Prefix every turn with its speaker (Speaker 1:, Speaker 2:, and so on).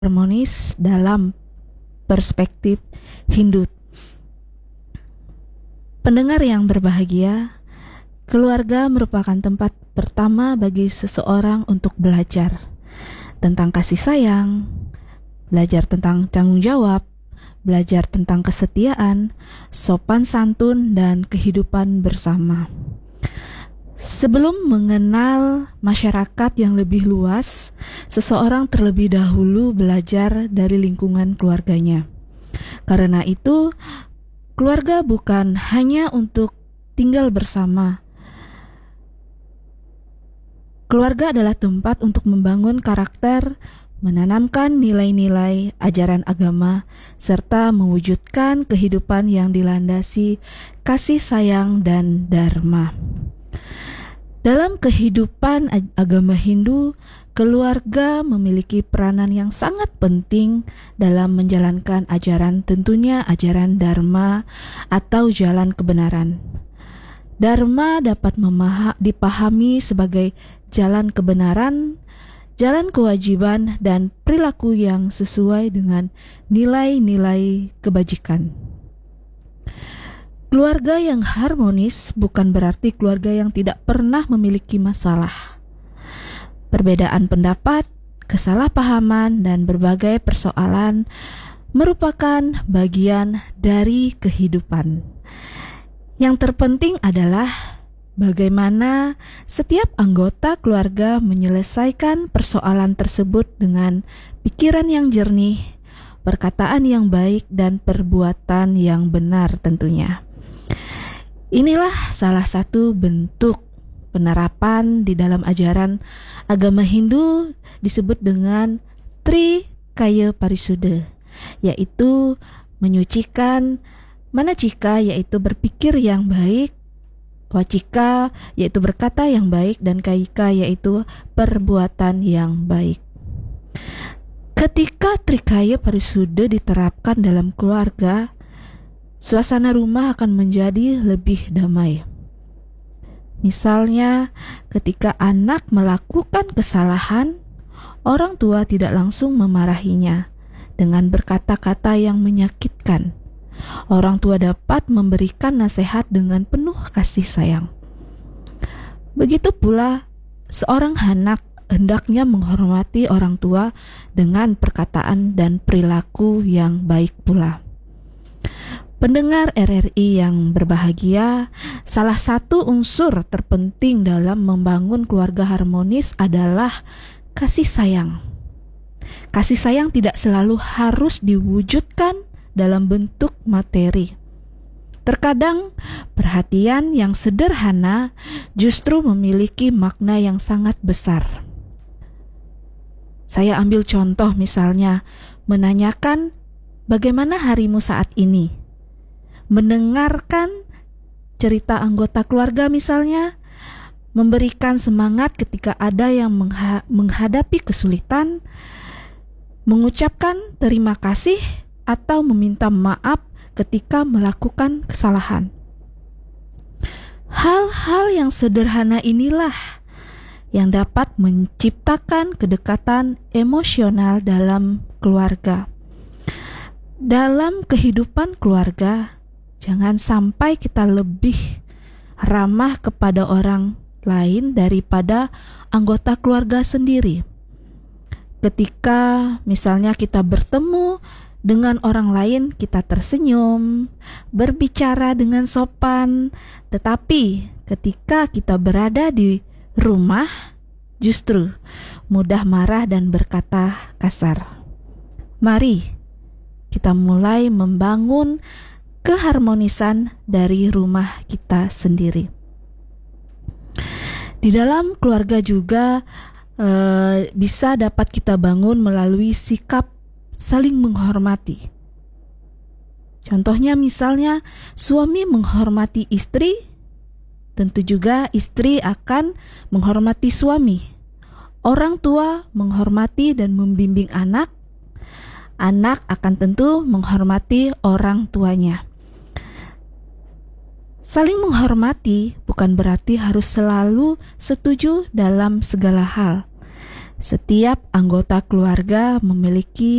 Speaker 1: harmonis dalam perspektif Hindu. Pendengar yang berbahagia, keluarga merupakan tempat pertama bagi seseorang untuk belajar tentang kasih sayang, belajar tentang tanggung jawab, belajar tentang kesetiaan, sopan santun, dan kehidupan bersama. Sebelum mengenal masyarakat yang lebih luas, seseorang terlebih dahulu belajar dari lingkungan keluarganya. Karena itu, keluarga bukan hanya untuk tinggal bersama. Keluarga adalah tempat untuk membangun karakter, menanamkan nilai-nilai ajaran agama, serta mewujudkan kehidupan yang dilandasi kasih sayang dan dharma. Dalam kehidupan agama Hindu, keluarga memiliki peranan yang sangat penting dalam menjalankan ajaran, tentunya ajaran dharma atau jalan kebenaran. Dharma dapat dipahami sebagai jalan kebenaran, jalan kewajiban, dan perilaku yang sesuai dengan nilai-nilai kebajikan. Keluarga yang harmonis bukan berarti keluarga yang tidak pernah memiliki masalah. Perbedaan pendapat, kesalahpahaman, dan berbagai persoalan merupakan bagian dari kehidupan. Yang terpenting adalah bagaimana setiap anggota keluarga menyelesaikan persoalan tersebut dengan pikiran yang jernih, perkataan yang baik, dan perbuatan yang benar tentunya. Inilah salah satu bentuk penerapan di dalam ajaran agama Hindu disebut dengan Trikaya Parisuddha, yaitu menyucikan manacika, yaitu berpikir yang baik, wacika, yaitu berkata yang baik, dan kayika, yaitu perbuatan yang baik. Ketika Trikaya Parisuddha diterapkan dalam keluarga, suasana rumah akan menjadi lebih damai. Misalnya, ketika anak melakukan kesalahan, orang tua tidak langsung memarahinya dengan berkata-kata yang menyakitkan. Orang tua dapat memberikan nasihat dengan penuh kasih sayang. Begitu pula, seorang anak hendaknya menghormati orang tua dengan perkataan dan perilaku yang baik pula. Pendengar RRI yang berbahagia, salah satu unsur terpenting dalam membangun keluarga harmonis adalah kasih sayang. Kasih sayang tidak selalu harus diwujudkan dalam bentuk materi. Terkadang perhatian yang sederhana justru memiliki makna yang sangat besar. Saya ambil contoh misalnya, menanyakan bagaimana harimu saat ini. Mendengarkan cerita anggota keluarga misalnya, memberikan semangat ketika ada yang menghadapi kesulitan, mengucapkan terima kasih, atau meminta maaf ketika melakukan kesalahan. Hal-hal yang sederhana inilah yang dapat menciptakan kedekatan emosional dalam keluarga. Dalam kehidupan keluarga, jangan sampai kita lebih ramah kepada orang lain daripada anggota keluarga sendiri. Ketika misalnya kita bertemu dengan orang lain, kita tersenyum, berbicara dengan sopan. Tetapi ketika kita berada di rumah, justru mudah marah dan berkata kasar. Mari kita mulai membangun keharmonisan dari rumah kita sendiri. Di dalam keluarga juga bisa dapat kita bangun melalui sikap saling menghormati. Contohnya misalnya suami menghormati istri, tentu juga istri akan menghormati suami. Orang tua menghormati dan membimbing anak, anak akan tentu menghormati orang tuanya. Saling menghormati bukan berarti harus selalu setuju dalam segala hal. Setiap anggota keluarga memiliki